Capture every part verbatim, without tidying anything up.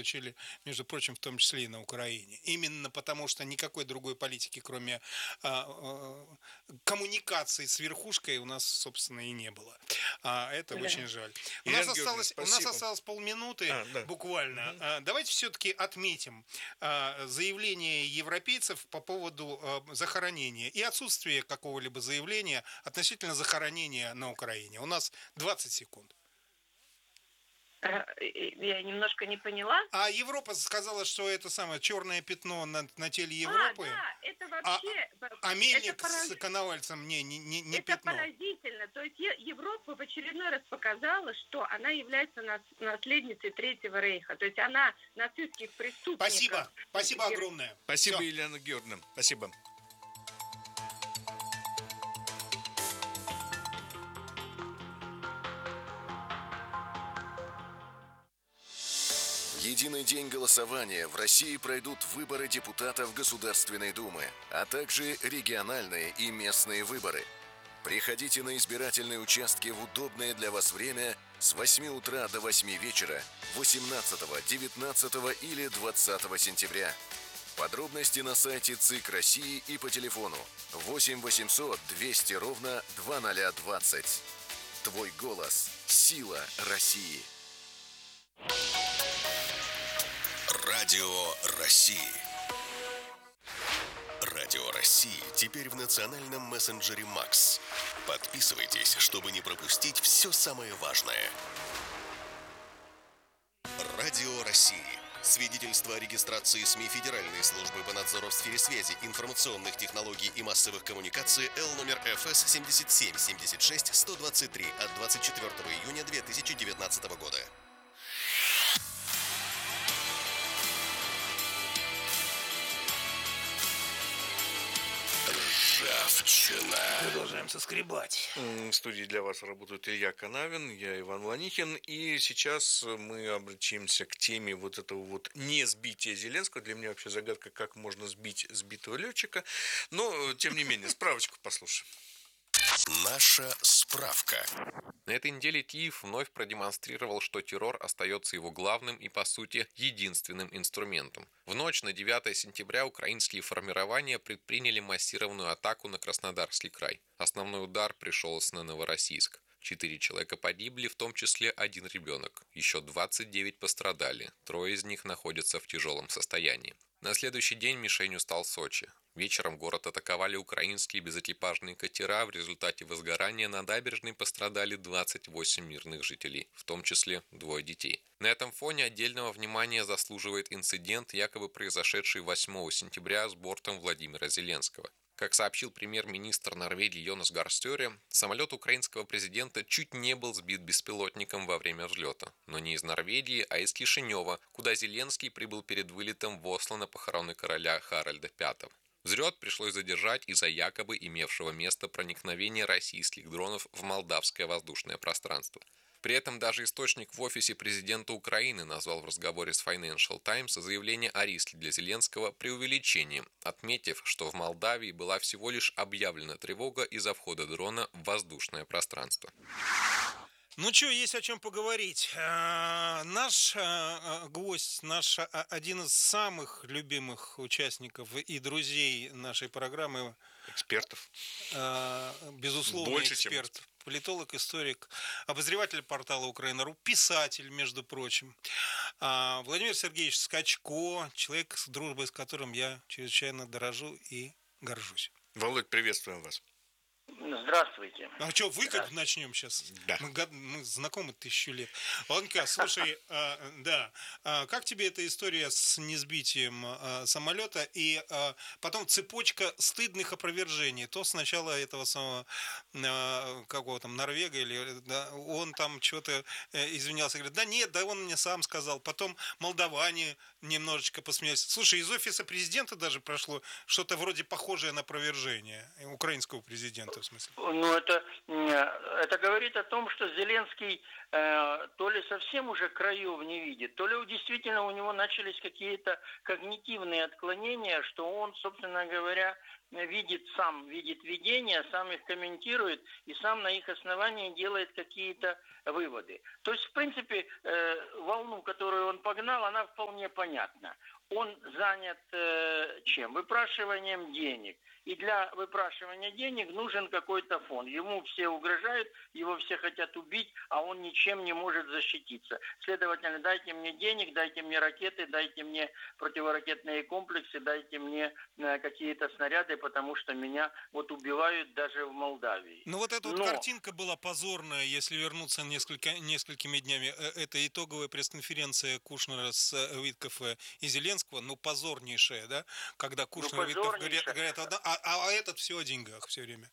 получили, между прочим, в том числе и на Украине. Именно потому, что никакой другой политики, кроме а, а, коммуникации с верхушкой, у нас, собственно, и не было. А это Да. очень жаль. У Елена нас, осталось, у нас осталось полминуты а, да. буквально. Угу. А, давайте все-таки отметим а, заявление европейцев по поводу а, захоронения и отсутствие какого-либо заявления относительно захоронения на Украине. У нас двадцать секунд. Я немножко не поняла. А Европа сказала, что это самое черное пятно на, на теле Европы. А, да, это вообще... А, а мельник это пораз... с коновальцем не, не, не, не это пятно. Это поразительно. То есть Европа в очередной раз показала, что она является наследницей Третьего Рейха. То есть она нацистских преступников... Спасибо. Спасибо огромное. Спасибо, Все. Елена Георгиевна. Спасибо. Единый день голосования. В России пройдут выборы депутатов Государственной Думы, а также региональные и местные выборы. Приходите на избирательные участки в удобное для вас время с восьми утра до восьми вечера восемнадцатого, девятнадцатого или двадцатого сентября. Подробности на сайте ЦИК России и по телефону восемь восемьсот двести ровно двадцать двадцать. Твой голос – сила России. Радио России. Радио России теперь в национальном мессенджере Макс. Подписывайтесь, чтобы не пропустить все самое важное. Радио России. Свидетельство о регистрации СМИ Федеральной службы по надзору в сфере связи, информационных технологий и массовых коммуникаций Л номер Ф С семьдесят семь семьдесят шесть сто двадцать три от двадцать четвёртого июня две тысячи девятнадцатого года. Ржавчина. Продолжаем соскребать. В студии для вас работают Илья Канавин, я Иван Ланихин. И сейчас мы обратимся к теме вот этого вот не сбития Зеленского. Для меня вообще загадка, как можно сбить сбитого летчика. Но, тем не менее, справочку послушаем. Наша справка. На этой неделе Киев вновь продемонстрировал, что террор остается его главным и, по сути, единственным инструментом. В ночь на девятое сентября украинские формирования предприняли массированную атаку на Краснодарский край. Основной удар пришелся на Новороссийск. Четыре человека погибли, в том числе один ребенок. Еще двадцать девять пострадали. Трое из них находятся в тяжелом состоянии. На следующий день мишенью стал Сочи. Вечером город атаковали украинские безэкипажные катера. В результате возгорания на набережной пострадали двадцать восемь мирных жителей, в том числе двое детей. На этом фоне отдельного внимания заслуживает инцидент, якобы произошедший восьмого сентября с бортом Владимира Зеленского. Как сообщил премьер-министр Норвегии Йонас Гар Стёре, самолет украинского президента чуть не был сбит беспилотником во время взлета, но не из Норвегии, а из Кишинева, куда Зеленский прибыл перед вылетом в Осло на похороны короля Харальда Пятого. Взлет пришлось задержать из-за якобы имевшего место проникновения российских дронов в молдавское воздушное пространство. При этом даже источник в офисе президента Украины назвал в разговоре с Financial Times заявление о риске для Зеленского преувеличением, отметив, что в Молдавии была всего лишь объявлена тревога из-за входа дрона в воздушное пространство. Ну что, есть о чем поговорить. А, наш а, гость, наш а, один из самых любимых участников и друзей нашей программы. Экспертов. А, безусловно, Больше, эксперт. Чем... Политолог, историк, обозреватель портала Украина.ру, писатель, между прочим. А, Владимир Сергеевич Скачко, человек, с дружбой с которым я чрезвычайно дорожу и горжусь. Володь, приветствуем вас. Здравствуйте. А что, вы как начнем сейчас? Да. Мы, мы знакомы тысячу лет. Ладненько, слушай, а, да, а, как тебе эта история с несбитием а, самолета и а, потом цепочка стыдных опровержений? То сначала этого самого, а, какого там, Норвега, или да, он там что-то э, извинялся, говорит, да нет, да он мне сам сказал. Потом молдаване немножечко посмеялись. Слушай, из офиса президента даже прошло что-то вроде похожее на опровержение украинского президента. смысле? Ну, это, это говорит о том, что Зеленский э, то ли совсем уже краев не видит, то ли действительно у него начались какие-то когнитивные отклонения, что он, собственно говоря, видит сам, видит видения, сам их комментирует и сам на их основании делает какие-то выводы. То есть, в принципе, э, волну, которую он погнал, она вполне понятна. Он занят э, чем? Выпрашиванием денег. И для выпрашивания денег нужен какой-то фон. Ему все угрожают, его все хотят убить, а он ничем не может защититься. Следовательно, дайте мне денег, дайте мне ракеты, дайте мне противоракетные комплексы, дайте мне э, какие-то снаряды, потому что меня вот убивают даже в Молдавии. Ну вот эта Но... вот картинка была позорная, если вернуться несколько, несколькими днями. Это итоговая пресс-конференция Кушнера с Виткофа и Зеленского, ну позорнейшая, да? Когда Кушнер ну, и Виткоф говорят, говорят а, а, а этот все о деньгах все время.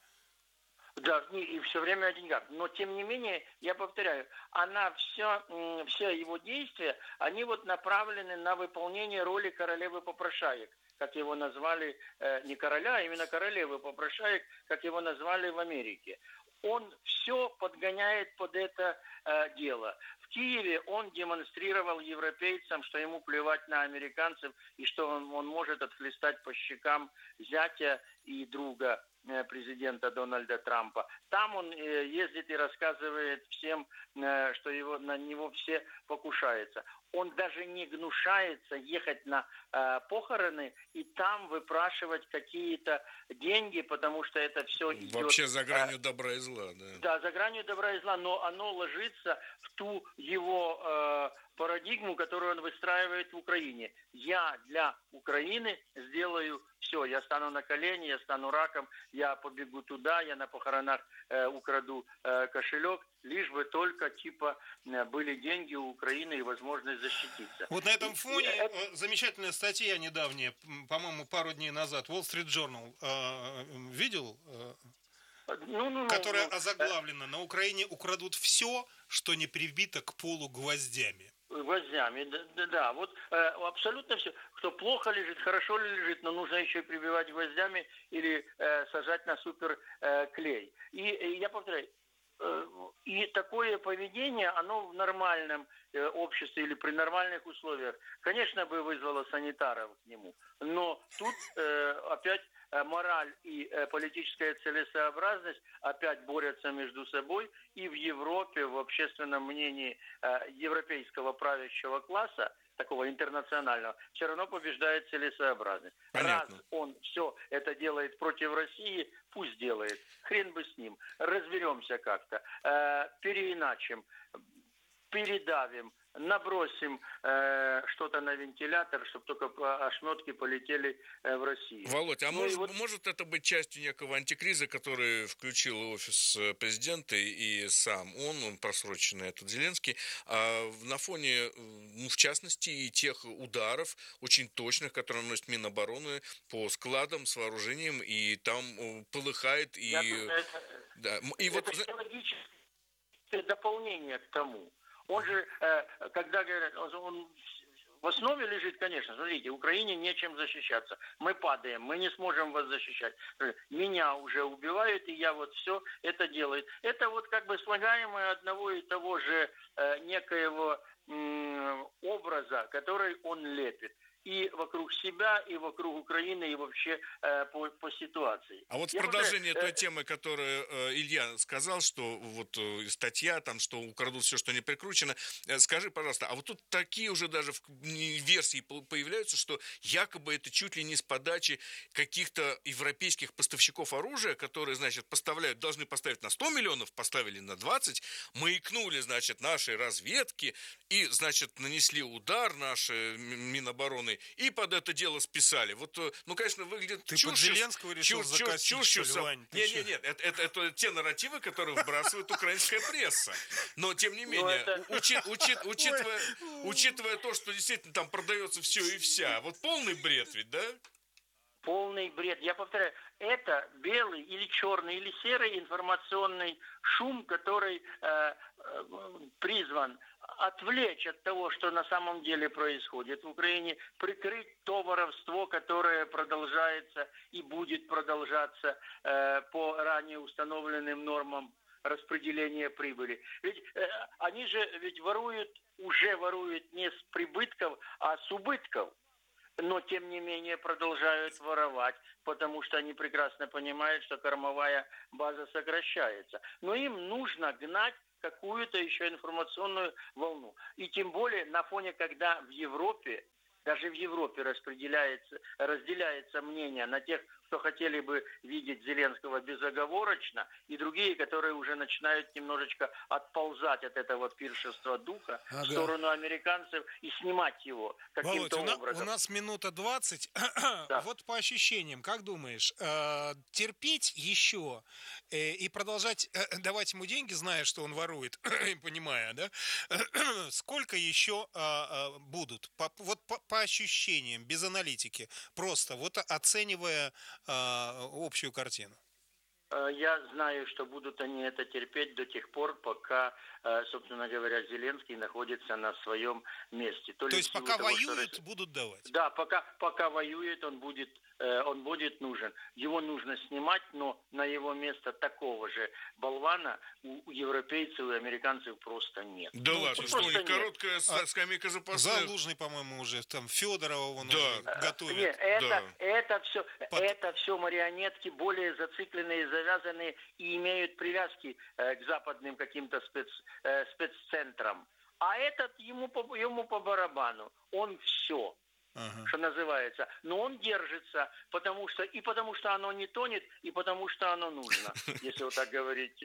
Да, и все время о деньгах. Но, тем не менее, я повторяю, она все, все его действия, они вот направлены на выполнение роли королевы попрошаек, как его назвали, не короля, а именно королевы попрошаек, как его назвали в Америке. Он все подгоняет под это э, дело. В Киеве он демонстрировал европейцам, что ему плевать на американцев и что он, он может отхлестать по щекам зятя и друга э, президента Дональда Трампа. Там он э, ездит и рассказывает всем, э, что его, на него все покушаются. Он даже не гнушается ехать на э, похороны и там выпрашивать какие-то деньги, потому что это все идет... Вообще за гранью э, добра и зла, да. Да, за гранью добра и зла, но оно ложится в ту его э, парадигму, которую он выстраивает в Украине. Я для Украины сделаю все. Я стану на колени, я стану раком, я побегу туда, я на похоронах э, украду э, кошелек, лишь бы только типа были деньги у Украины и возможность защититься. Вот на этом фоне и, это... замечательная статья недавняя, по-моему, пару дней назад, Wall Street Journal, э, видел? Ну, ну, которая ну, озаглавлена: на Украине украдут все, что не прибито к полу гвоздями. Гвоздями, да, да, да. Вот э, абсолютно все. Кто плохо лежит, хорошо ли лежит, но нужно еще и прибивать гвоздями или э, сажать на супер э, клей. И, и я повторяю, э, и такое поведение, оно в нормальном э, обществе или при нормальных условиях, конечно, бы вызвало санитаров к нему. Но тут э, опять мораль и политическая целесообразность опять борются между собой, и в Европе, в общественном мнении европейского правящего класса, такого интернационального, все равно побеждает целесообразность. Понятно. Раз он все это делает против России, пусть делает. Хрен бы с ним. Разберемся как-то. Переиначим, передавим, набросим э, что-то на вентилятор, чтобы только ошметки полетели э, в Россию. Володь, а ну, может, вот... может это быть частью некого антикриза, который включил офис президента и сам он, он просроченный этот Зеленский, а на фоне, ну, в частности, и тех ударов очень точных, которые наносит Минобороны по складам с вооружением, и там полыхает, и... Я думаю, это, да. и это вот... логическое дополнение к тому. Он же, когда говорят, он в основе лежит, конечно, смотрите, Украине нечем защищаться. Мы падаем, мы не сможем вас защищать. Меня уже убивают, и я вот все это делаю. Это вот как бы слагаемое одного и того же некоего образа, который он лепит. И вокруг себя, и вокруг Украины, и вообще э, по, по ситуации. А вот в Я продолжение просто, той э, темы, которую э, Илья сказал, что вот э, статья, там, что украдут все, что не прикручено, э, скажи, пожалуйста, а вот тут такие уже даже в, версии появляются, что якобы это чуть ли не с подачи каких-то европейских поставщиков оружия, которые, значит, поставляют, должны поставить на сто миллионов, поставили на двадцать, маякнули, значит, нашей разведки и, значит, нанесли удар нашей Минобороны и под это дело списали. Вот, ну, конечно, выглядит Ты чушью. под Зеленского решил чушь, закосить, чушью, что ли, Вань? Нет, нет, нет, это, это, это те нарративы, которые вбрасывает украинская пресса. Но, тем не менее, это... учи, учи, учитывая, учитывая то, что действительно там продается все и вся, вот полный бред ведь, да? Полный бред. Я повторяю, это белый или черный или серый информационный шум, который э, э, призван отвлечь от того, что на самом деле происходит в Украине, прикрыть то воровство, которое продолжается и будет продолжаться э, по ранее установленным нормам распределения прибыли. Ведь э, они же ведь воруют, уже воруют не с прибытков, а с убытков. Но, тем не менее, продолжают воровать, потому что они прекрасно понимают, что кормовая база сокращается. Но им нужно гнать какую-то еще информационную волну. И тем более на фоне, когда в Европе, даже в Европе распределяется, разделяется мнение на тех, кто хотели бы видеть Зеленского безоговорочно, и другие, которые уже начинают немножечко отползать от этого пиршества духа ага. в сторону американцев и снимать его каким-то Володь, образом. У нас минута двадцать. Да. Вот по ощущениям, как думаешь, э, терпеть еще э, и продолжать э, давать ему деньги, зная, что он ворует, понимая, да? Сколько еще э, э, будут? По, вот по, по ощущениям, без аналитики, просто вот оценивая общую картину? Я знаю, что будут они это терпеть до тех пор, пока, собственно говоря, Зеленский находится на своем месте. То, То есть пока того, воюют, что... будут давать? Да, пока, пока воюет, он будет, он будет нужен. Его нужно снимать, но на его место такого же болвана у европейцев и американцев просто нет. Да ну, ладно, что у них короткая а, скамейка запасных. Залужный, по-моему, уже там Федорова вон да. уже готовит. Нет, это, да. это, все, Под... это все марионетки, более зацикленные, завязанные и имеют привязки э, к западным каким-то спец, э, спеццентрам. А этот ему по, ему по барабану. Он все. Ага. Что называется. Но он держится, потому что и потому что оно не тонет, и потому что оно нужно, если вот так говорить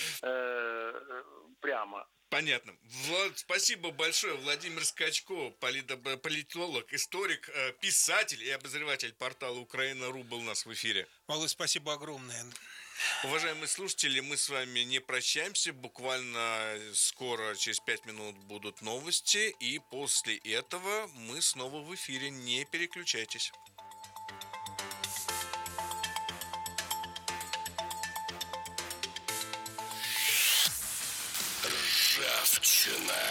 э, прямо. Понятно. Влад, спасибо большое. Владимир Скачко, политолог, историк, писатель и обозреватель портала Украина.ру был у нас в эфире. Володь, спасибо огромное. Уважаемые слушатели, мы с вами не прощаемся. Буквально скоро, через пять минут, будут новости. И после этого мы снова в эфире. Не переключайтесь. Ржавчина.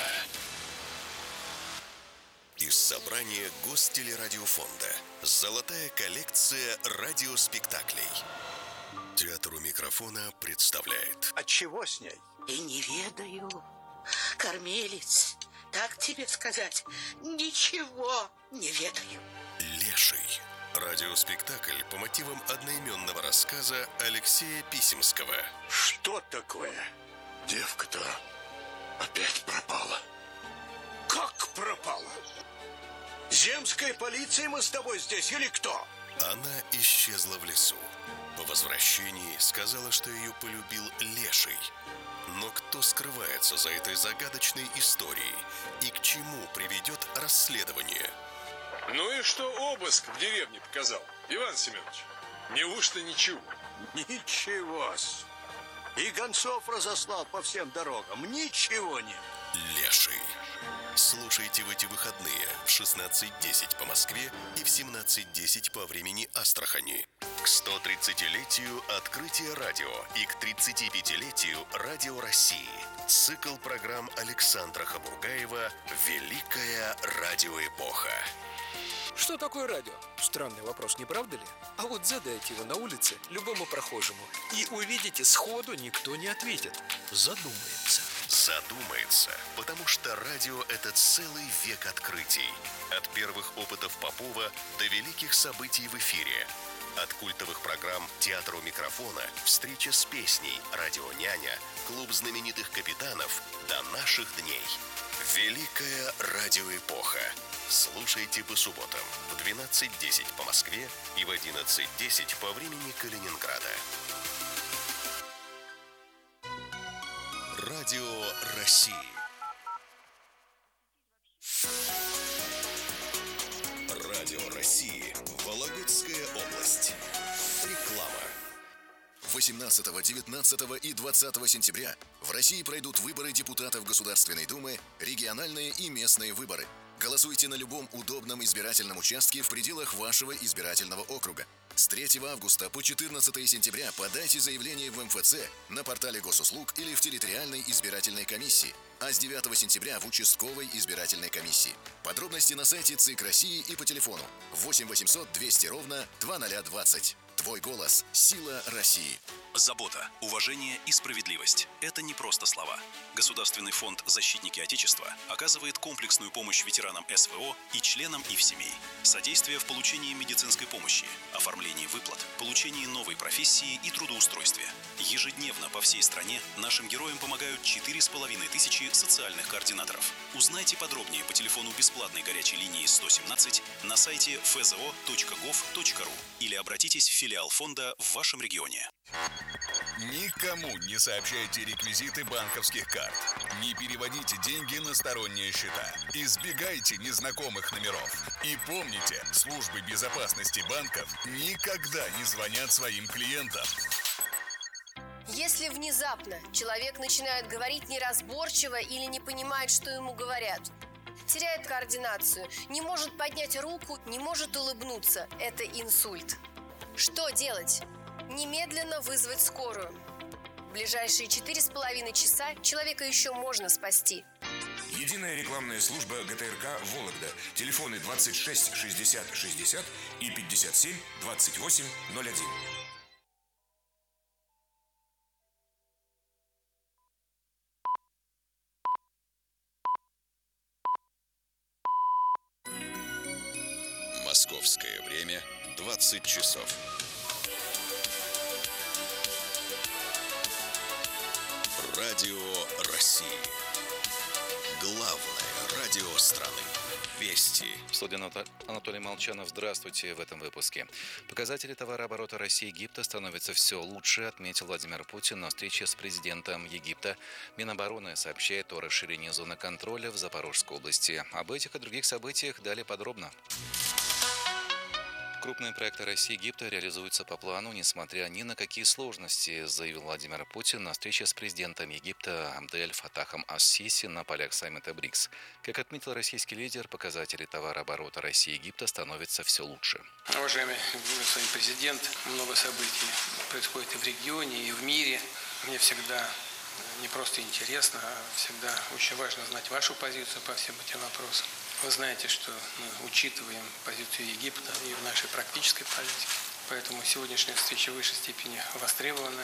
Из собрания Гостелерадиофонда. Золотая коллекция радиоспектаклей. Театр у микрофона представляет. А чего с ней? И не ведаю. Кормилец, так тебе сказать, ничего не ведаю. Леший. Радиоспектакль по мотивам одноименного рассказа Алексея Писемского. Что такое? Девка-то опять пропала. Как пропала? Земская полиция мы с тобой здесь или кто? Она исчезла в лесу. По возвращении сказала, что ее полюбил Леший. Но кто скрывается за этой загадочной историей и к чему приведет расследование? Ну и что обыск в деревне показал, Иван Семенович? Неужто ничего? Ничего-с. И гонцов разослал по всем дорогам. Ничего нет. Леший. Слушайте в эти выходные в шестнадцать десять по Москве и в семнадцать десять по времени Астрахани. К сто тридцатилетию открытия радио и к тридцатипятилетию Радио России. Цикл программ Александра Хабургаева «Великая радиоэпоха». Что такое радио? Странный вопрос, не правда ли? А вот задайте его на улице любому прохожему, и увидите, сходу никто не ответит. Задумается. Задумается, потому что радио – это целый век открытий. От первых опытов Попова до великих событий в эфире. От культовых программ «Театр у микрофона», «Встреча с песней», «Радио Няня», «Клуб знаменитых капитанов» до наших дней. Великая радиоэпоха. Слушайте по субботам в двенадцать десять по Москве и в одиннадцать десять по времени Калининграда. Радио России. Радио России. Вологодская область. Реклама. восемнадцатого, девятнадцатого и двадцатого сентября в России пройдут выборы депутатов Государственной Думы, региональные и местные выборы. Голосуйте на любом удобном избирательном участке в пределах вашего избирательного округа. С третьего августа по четырнадцатое сентября подайте заявление в эм эф цэ, на портале госуслуг или в территориальной избирательной комиссии, а с девятого сентября в участковой избирательной комиссии. Подробности на сайте ЦИК России и по телефону восемь восемьсот двести ровно двадцать двадцать. Твой голос – сила России. Забота, уважение и справедливость – это не просто слова. Государственный фонд «Защитники Отечества» оказывает комплексную помощь ветеранам эс вэ о и членам их семей. Содействие в получении медицинской помощи, оформлении выплат, получении новой профессии и трудоустройстве. Ежедневно по всей стране нашим героям помогают четыре с половиной тысячи социальных координаторов. Узнайте подробнее по телефону бесплатной горячей линии сто семнадцать на сайте эф зэ о точка гов точка ру или обратитесь в филиал фонда в вашем регионе. Никому не сообщайте реквизиты банковских карт. Не переводите деньги на сторонние счета. Избегайте незнакомых номеров. И помните, службы безопасности банков никогда не звонят своим клиентам. Если внезапно человек начинает говорить неразборчиво или не понимает, что ему говорят, теряет координацию, не может поднять руку, не может улыбнуться, это инсульт. Что делать? Немедленно вызвать скорую. В ближайшие четыре с половиной часа человека еще можно спасти. Единая рекламная служба гэ тэ эр ка «Вологда». Телефоны двадцать шесть шестьдесят шестьдесят и пятьдесят семь двадцать восемь ноль один. Московское время двадцать часов. Радио России. Главное радио страны. Вести. В студии Анатолий Молчанов. Здравствуйте в этом выпуске. Показатели товарооборота России и Египта становятся все лучше, отметил Владимир Путин на встрече с президентом Египта. Минобороны сообщает о расширении зоны контроля в Запорожской области. Об этих и других событиях далее подробно. Крупные проекты России и Египта реализуются по плану, несмотря ни на какие сложности, заявил Владимир Путин на встрече с президентом Египта Абдель Фатахом ас-Сиси на полях саммита БРИКС. Как отметил российский лидер, показатели товарооборота России и Египта становятся все лучше. Уважаемый господин президент, много событий происходит и в регионе, и в мире. Мне всегда не просто интересно, а всегда очень важно знать вашу позицию по всем этим вопросам. Вы знаете, что мы учитываем позицию Египта и в нашей практической политике. Поэтому сегодняшняя встреча в высшей степени востребована.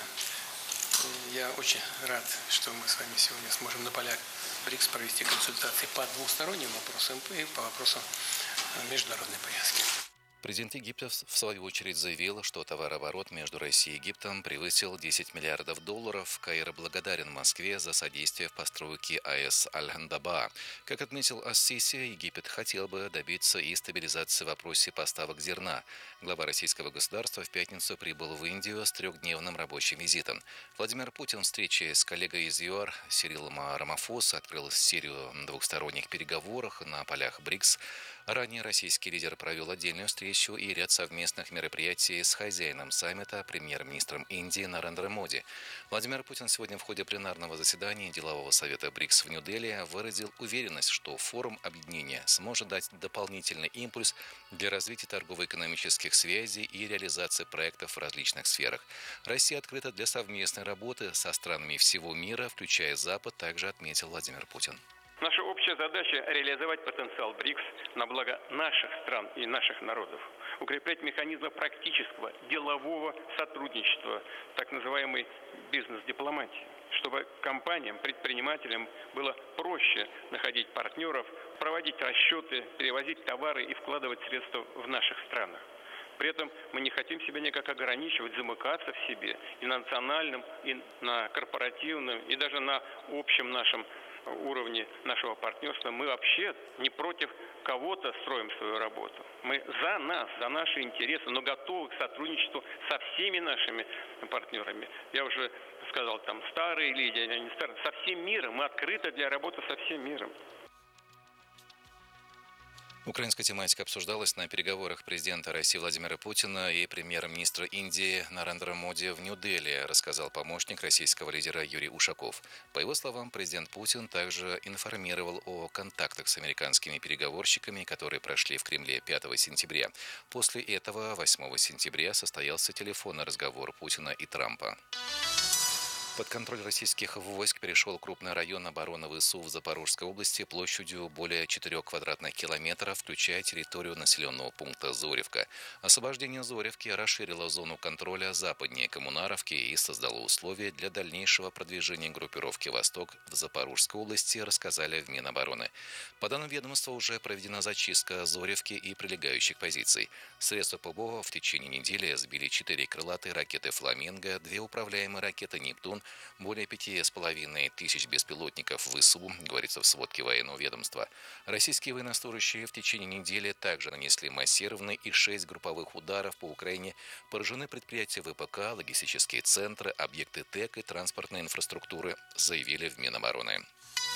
Я очень рад, что мы с вами сегодня сможем на полях БРИКС провести консультации по двусторонним вопросам и по вопросам международной повестки. Президент Египта в свою очередь заявил, что товарооборот между Россией и Египтом превысил десять миллиардов долларов. Каир благодарен Москве за содействие в постройке АЭС Аль-Даба. Как отметил ас-Сиси, Египет хотел бы добиться и стабилизации в вопросе поставок зерна. Глава российского государства в пятницу прибыл в Индию с трехдневным рабочим визитом. Владимир Путин в встрече с коллегой из ЮАР Сирилом Рамафосо открыл серию двухсторонних переговоров на полях БРИКС. Ранее российский лидер провел отдельную встречу и ряд совместных мероприятий с хозяином саммита, премьер-министром Индии Нарендра Моди. Владимир Путин сегодня в ходе пленарного заседания делового совета БРИКС в Нью-Дели выразил уверенность, что форум объединения сможет дать дополнительный импульс для развития торгово-экономических связей и реализации проектов в различных сферах. Россия открыта для совместной работы со странами всего мира, включая Запад, также отметил Владимир Путин. Наша общая задача – реализовать потенциал БРИКС на благо наших стран и наших народов, укреплять механизмы практического делового сотрудничества, так называемой бизнес-дипломатии, чтобы компаниям, предпринимателям было проще находить партнеров, проводить расчеты, перевозить товары и вкладывать средства в наших странах. При этом мы не хотим себя никак ограничивать, замыкаться в себе и на национальном, и на корпоративном, и даже на общем нашем уровне нашего партнерства. Мы вообще не против кого-то строим свою работу. Мы за нас, за наши интересы, но готовы к сотрудничеству со всеми нашими партнерами. Я уже сказал, там старые лидеры, они старые, со всем миром. Мы открыты для работы со всем миром. Украинская тематика обсуждалась на переговорах президента России Владимира Путина и премьер-министра Индии Нарендра Моди в Нью-Дели, рассказал помощник российского лидера Юрий Ушаков. По его словам, президент Путин также информировал о контактах с американскими переговорщиками, которые прошли в Кремле пятого сентября. После этого восьмого сентября состоялся телефонный разговор Путина и Трампа. Под контроль российских войск перешел крупный район обороны ВСУ в Запорожской области площадью более четырёх квадратных километров, включая территорию населенного пункта Зоревка. Освобождение Зоревки расширило зону контроля западнее Коммунаровки и создало условия для дальнейшего продвижения группировки «Восток» в Запорожской области, рассказали в Минобороны. По данным ведомства, уже проведена зачистка Зоревки и прилегающих позиций. Средства ПВО в течение недели сбили четыре крылатые ракеты «Фламинго», две управляемые ракеты «Нептун», более пяти с половиной тысяч беспилотников ВСУ, говорится в сводке военного ведомства. Российские военнослужащие в течение недели также нанесли массированные и шесть групповых ударов по Украине. Поражены предприятия ВПК, логистические центры, объекты ТЭК и транспортной инфраструктуры, заявили в Минобороны.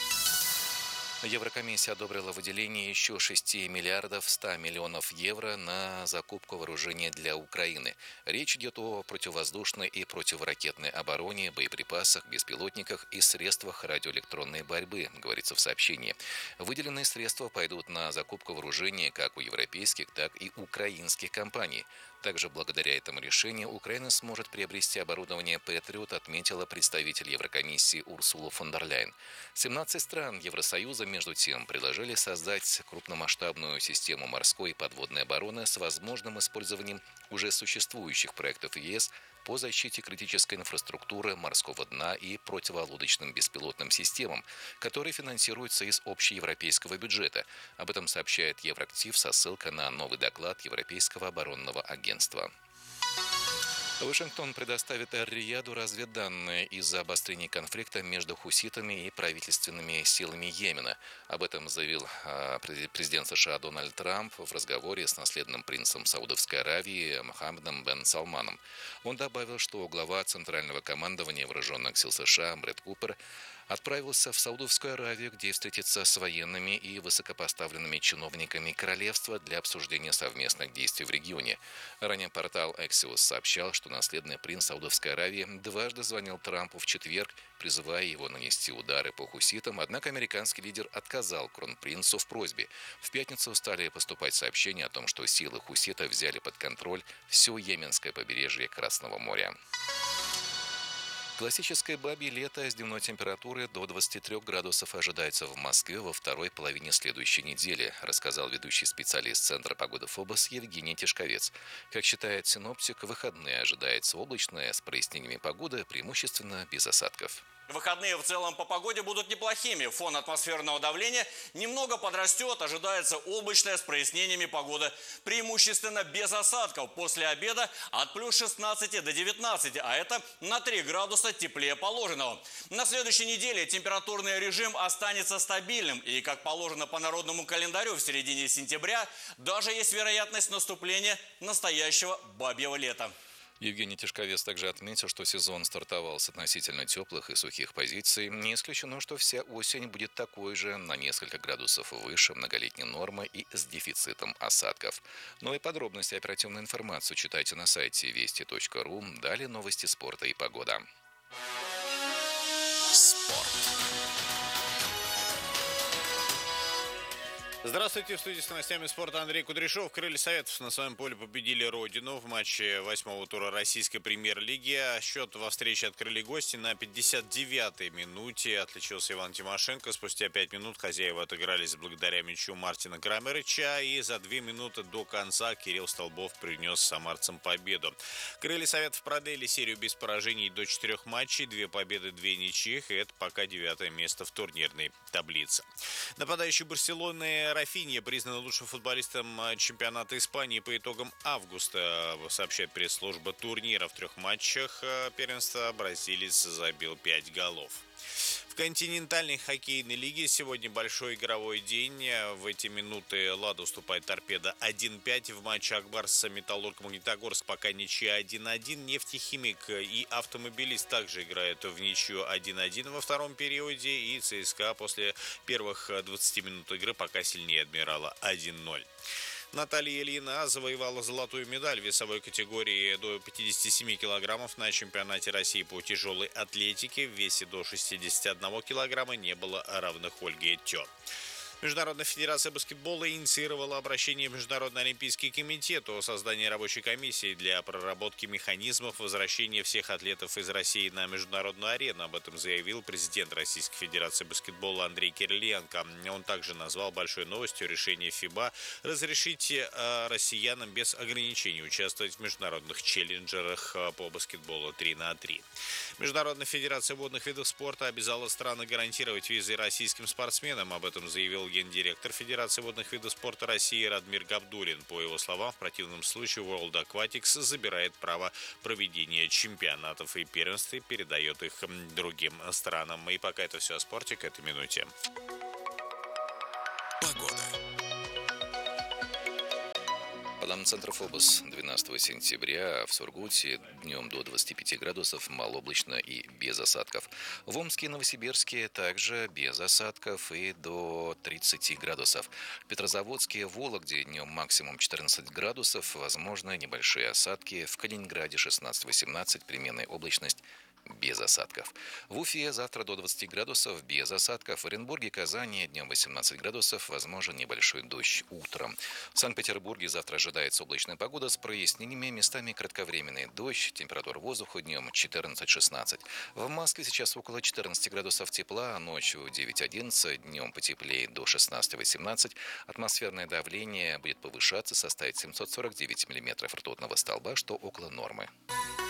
Еврокомиссия одобрила выделение еще шести миллиардов ста миллионов евро на закупку вооружения для Украины. Речь идет о противовоздушной и противоракетной обороне, боеприпасах, беспилотниках и средствах радиоэлектронной борьбы, говорится в сообщении. Выделенные средства пойдут на закупку вооружения как у европейских, так и украинских компаний. Также благодаря этому решению Украина сможет приобрести оборудование «Патриот», отметила представитель Еврокомиссии Урсула фон дер Ляйен. семнадцать стран Евросоюза, между тем, предложили создать крупномасштабную систему морской и подводной обороны с возможным использованием уже существующих проектов ЕС по защите критической инфраструктуры морского дна и противолодочным беспилотным системам, которые финансируются из общеевропейского бюджета. Об этом сообщает Евроактив со ссылкой на новый доклад Европейского оборонного агентства. Вашингтон предоставит Эр-Рияду разведданные из-за обострения конфликта между хуситами и правительственными силами Йемена. Об этом заявил президент США Дональд Трамп в разговоре с наследным принцем Саудовской Аравии Мохаммедом бен Салманом. Он добавил, что глава Центрального командования вооруженных сил США Брэд Купер отправился в Саудовскую Аравию, где встретится с военными и высокопоставленными чиновниками королевства для обсуждения совместных действий в регионе. Ранее портал Axios сообщал, что наследный принц Саудовской Аравии дважды звонил Трампу в четверг, призывая его нанести удары по хуситам, однако американский лидер отказал кронпринцу в просьбе. В пятницу стали поступать сообщения о том, что силы хуситов взяли под контроль все йеменское побережье Красного моря. Классическое бабье лето с дневной температурой до двадцати трёх градусов ожидается в Москве во второй половине следующей недели, рассказал ведущий специалист Центра погоды ФОБОС Евгений Тишковец. Как считает синоптик, выходные ожидается облачное с прояснениями погоды, преимущественно без осадков. Выходные в целом по погоде будут неплохими. Фон атмосферного давления немного подрастет. Ожидается облачная с прояснениями погода. Преимущественно без осадков. После обеда от плюс шестнадцати до девятнадцати. А это на три градуса теплее положенного. На следующей неделе температурный режим останется стабильным. И, как положено по народному календарю, в середине сентября даже есть вероятность наступления настоящего бабьего лета. Евгений Тишковец также отметил, что сезон стартовал с относительно теплых и сухих позиций. Не исключено, что вся осень будет такой же, на несколько градусов выше многолетней нормы и с дефицитом осадков. Ну и подробности, оперативную информацию читайте на сайте вести точка ру. Далее новости спорта и погода. Спорт. Здравствуйте, в студии с новостями спорта Андрей Кудряшов. Крылья Советов на своем поле победили Родину в матче восьмого тура российской премьер-лиги. Счет во встрече открыли гости на пятьдесят девятой минуте. Отличился Иван Тимошенко. Спустя пять минут хозяева отыгрались благодаря мячу Мартина Крамерыча. И за две минуты до конца Кирилл Столбов принес самарцам победу. Крылья Советов продлили серию без поражений до четырех матчей. Две победы, две ничьих. И это пока девятое место в турнирной таблице. Нападающий Барселоны Рафинья признан лучшим футболистом чемпионата Испании по итогам августа, сообщает пресс-служба турнира. В трех матчах первенства бразилец забил пять голов. В континентальной хоккейной лиге сегодня большой игровой день. В эти минуты «Лада» уступает «Торпедо» один пять. В матче «Акбарс» «Металлург» Магнитогорск пока ничья один один. «Нефтехимик» и «Автомобилист» также играют в ничью один один во втором периоде. И ЦСКА после первых двадцати минут игры пока сильнее «Адмирала» один ноль. Наталья Ильина завоевала золотую медаль в весовой категории до пятидесяти семи килограммов на чемпионате России по тяжелой атлетике. В весе до шестидесяти одного килограмма не было равных Ольге Тё. Международная федерация баскетбола инициировала обращение в Международный олимпийский комитет о создании рабочей комиссии для проработки механизмов возвращения всех атлетов из России на международную арену. Об этом заявил президент Российской федерации баскетбола Андрей Кириленко. Он также назвал большой новостью решение ФИБА разрешить россиянам без ограничений участвовать в международных челленджерах по баскетболу три на три. Международная федерация водных видов спорта обязала страны гарантировать визы российским спортсменам. Об этом заявил гендиректор Федерации водных видов спорта России Радмир Габдуллин. По его словам, в противном случае World Aquatics забирает право проведения чемпионатов и первенств и передает их другим странам. И пока это все о спорте к этой минуте. Погода. По данным Центра ФОБОС, двенадцатого сентября в Сургуте днем до двадцати пяти градусов, малооблачно и без осадков. В Омске и Новосибирске также без осадков и до тридцати градусов. В Петрозаводске и Вологде днем максимум четырнадцать градусов, возможны небольшие осадки. В Калининграде шестнадцать-восемнадцать, переменная облачность. Без осадков. В Уфе завтра до двадцати градусов, без осадков. В Оренбурге и Казани днем восемнадцать градусов, возможен небольшой дождь утром. В Санкт-Петербурге завтра ожидается облачная погода с прояснениями, местами кратковременный дождь, температура воздуха днем четырнадцать-шестнадцать. В Москве сейчас около четырнадцати градусов тепла, ночью девять-одиннадцать, днем потеплее до шестнадцати-восемнадцати. Атмосферное давление будет повышаться, составить семьсот сорок девять миллиметров ртутного столба, что около нормы.